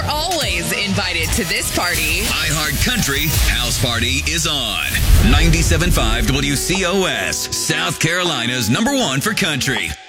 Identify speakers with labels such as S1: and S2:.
S1: always invited to this party.
S2: iHeart Country House Party is on. 97.5 WCOS, South Carolina's #1 for country.